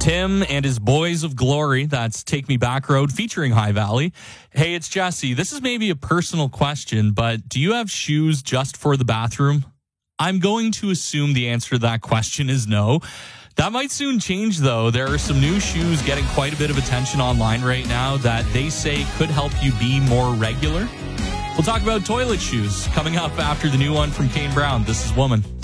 Tim and his Boys of Glory. That's Take Me Back Road featuring High Valley. Hey, it's Jesse. This is maybe a personal question, but do you have shoes just for the bathroom? I'm going to assume the answer to that question is no. That might soon change, though. There are some new shoes getting quite a bit of attention online right now that they say could help you be more regular. We'll talk about toilet shoes coming up after the new one from Kane Brown. This is Woman.